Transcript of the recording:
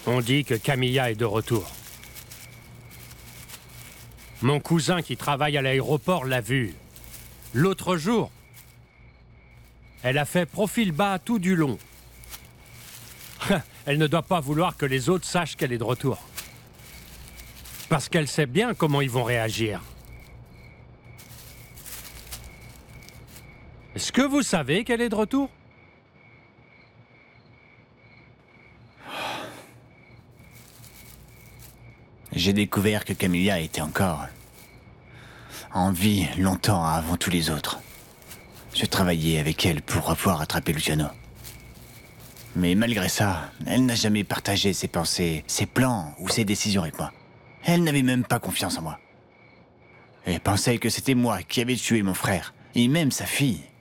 On dit que Camilla est de retour. Mon cousin qui travaille à l'aéroport l'a vue. L'autre jour, elle a fait profil bas tout du long. Elle ne doit pas vouloir que les autres sachent qu'elle est de retour. Parce qu'elle sait bien comment ils vont réagir. Est-ce que vous savez qu'elle est de retour? J'ai découvert que Camilla était encore en vie longtemps avant tous les autres. Je travaillais avec elle pour pouvoir attraper Luciano. Mais malgré ça, elle n'a jamais partagé ses pensées, ses plans ou ses décisions avec moi. Elle n'avait même pas confiance en moi. Elle pensait que c'était moi qui avais tué mon frère, et même sa fille.